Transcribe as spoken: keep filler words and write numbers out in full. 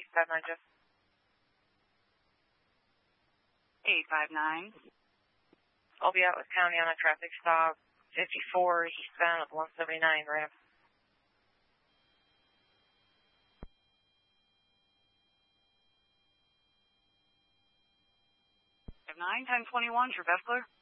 five nine, Jeff. eight five nine. I'll be out with County on a traffic stop, fifty-four eastbound with one seventy-nine ramp. nine ten twenty-one, Trevesler.